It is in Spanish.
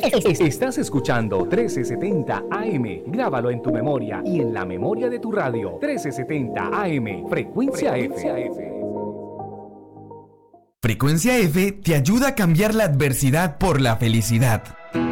Estás escuchando 1370 AM. Grábalo en tu memoria y en la memoria de tu radio. 1370 AM, Frecuencia F. Frecuencia F te ayuda a cambiar la adversidad por la felicidad.